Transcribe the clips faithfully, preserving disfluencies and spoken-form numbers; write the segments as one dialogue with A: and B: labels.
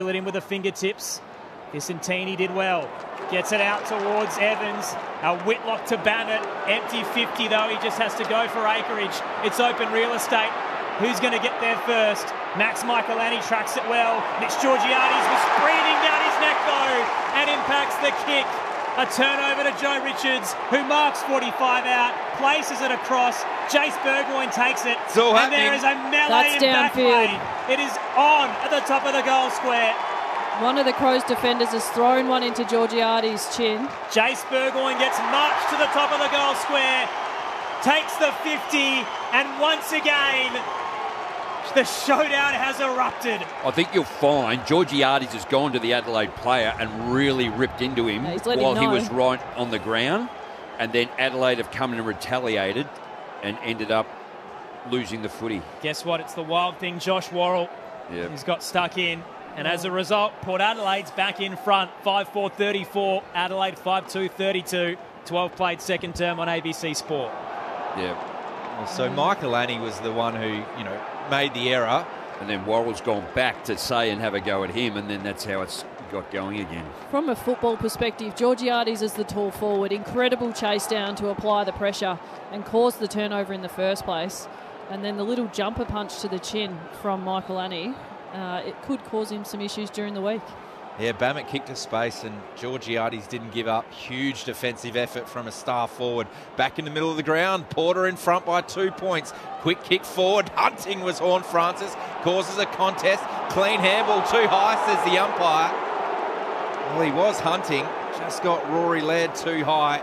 A: it in with the fingertips. Vicentini did well. Gets it out towards Evans. Uh, Whitlock to Bannett. Empty fifty though. He just has to go for acreage. It's open real estate. Who's going to get there first? Max Michaelani tracks it well. Mitch Georgiades was breathing down his neck though and impacts the kick. A turnover to Joe Richards, who marks forty-five out, places it across. Jace Burgoyne takes it, and happening. There is a melee
B: That's
A: in back
B: downfield.
A: lane. It is on at the top of the goal square.
B: One of the Crows defenders has thrown one into Georgiades' chin.
A: Jace Burgoyne gets marched to the top of the goal square, takes the fifty, and once again, the showdown has erupted.
C: I think you'll find Georgiades has gone to the Adelaide player and really ripped into him
B: Yeah,
C: while
B: him
C: he
B: know.
C: was right on the ground. And then Adelaide have come in and retaliated and ended up losing the footy.
A: Guess what? It's the wild thing, Josh Worrell.
C: Yep.
A: He's got stuck in. And as a result, Port Adelaide's back in front. five four thirty-four. Adelaide five two thirty-two. twelve played second term on A B C Sport.
C: Yeah.
D: Well, so Michaelani was the one who, you know, made the error.
C: And then Worrell's gone back to say and have a go at him, and then that's how it's got going again.
B: From a football perspective, Georgiades is the tall forward. Incredible chase down to apply the pressure and cause the turnover in the first place. And then the little jumper punch to the chin from Michaelani, uh, it could cause him some issues during the week.
D: Yeah, Bammett kicked to space and Georgiades didn't give up. Huge defensive effort from a star forward. Back in the middle of the ground. Porter in front by two points. Quick kick forward. Hunting was Horn Francis. Causes a contest. Clean handball too high, says the umpire. Well, he was hunting. Just got Rory Laird too high.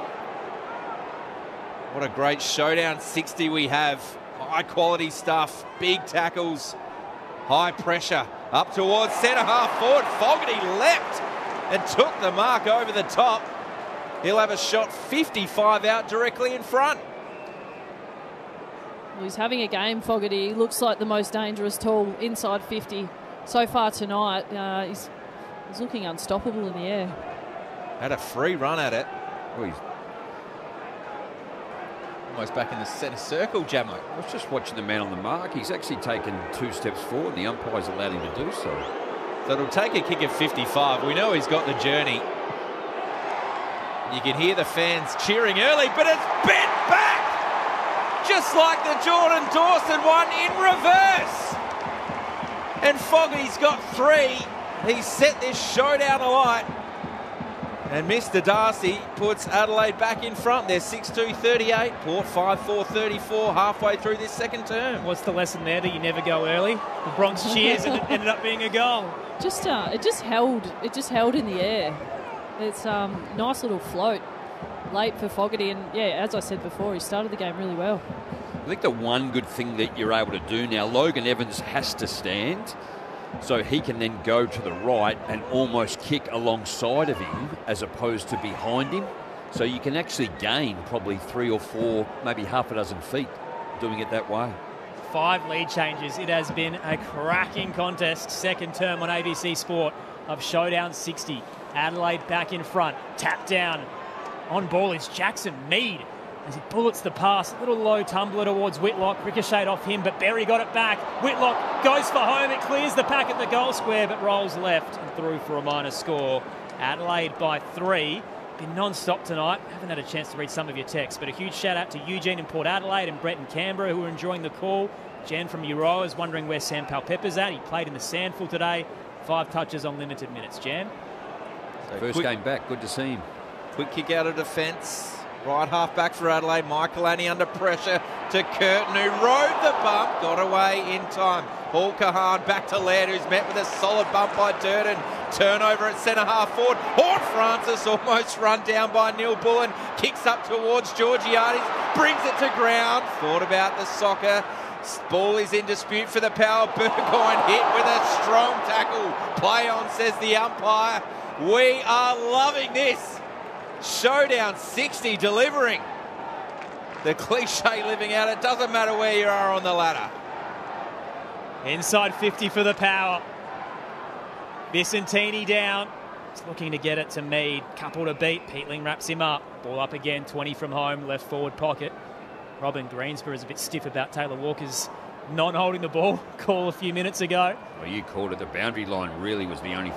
D: What a great showdown sixty we have. High quality stuff. Big tackles. High pressure. Up towards centre half forward. Fogarty leapt and took the mark over the top. He'll have a shot fifty-five out directly in front.
B: Well, he's having a game, Fogarty. He looks like the most dangerous tall inside fifty so far tonight. Uh, he's, he's looking unstoppable in the air.
D: Had a free run at it.
C: Oh, he's
D: almost back in the centre circle, Jamo.
C: I was just watching the man on the mark. He's actually taken two steps forward. The umpire's allowed him to do so.
D: So it'll take a kick of fifty-five. We know he's got the journey. You can hear the fans cheering early, but it's bent back! Just like the Jordan Dawson one in reverse. And Foggy's got three. He's set this showdown alight. And Mister Darcy puts Adelaide back in front. They're six two thirty-eight. Port five four thirty-four halfway through this second term.
A: What's the lesson there? That you never go early? The Bronx cheers and it ended up being a goal.
B: Just uh, it just held it just held in the air. It's um nice little float late for Fogarty, and yeah, as I said before, he started the game really well.
C: I think the one good thing that you're able to do now, Logan Evans has to stand, so he can then go to the right and almost kick alongside of him as opposed to behind him. So you can actually gain probably three or four, maybe half a dozen feet doing it that way.
A: Five lead changes. It has been a cracking contest. Second term on A B C Sport of Showdown sixty. Adelaide back in front. Tap down. On ball is Jackson Mead as he bullets the pass. A little low tumbler towards Whitlock. Ricocheted off him, but Berry got it back. Whitlock goes for home. It clears the pack at the goal square, but rolls left and through for a minor score. Adelaide by three. Been non-stop tonight. Haven't had a chance to read some of your texts, but a huge shout out to Eugene in Port Adelaide and Brett in Canberra who are enjoying the call. Jen from Euroa is wondering where Sam Palpepper's at. He played in the Sandful today. Five touches on limited minutes. Jan?
D: So
C: First
D: quick,
C: game back. Good to see him.
D: Quick kick out of defence. Right half back for Adelaide. Michaelani under pressure to Curtin, who rode the bump. Got away in time. Paul Kahan back to Laird, who's met with a solid bump by Durden. Turnover at centre half forward. Horn Francis almost run down by Neil Bullen. Kicks up towards Georgiades. Brings it to ground. Thought about the soccer. Ball is in dispute for the power. Burgoyne hit with a strong tackle. Play on, says the umpire. We are loving this. Showdown sixty delivering. The cliche living out. It doesn't matter where you are on the ladder.
A: Inside fifty for the power. Vicentini down. He's looking to get it to Mead. Couple to beat. Peatling wraps him up. Ball up again. twenty from home. Left forward pocket. Robin Greensborough is a bit stiff about Taylor Walker's not holding the ball call a few minutes ago.
C: Well, you called it. The boundary line really was the only